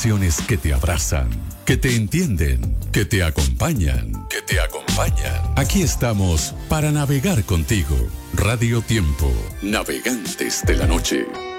canciones que te abrazan, que te entienden, que te acompañan, que te acompañan. Aquí estamos para navegar contigo. Radio Tiempo, navegantes de la noche.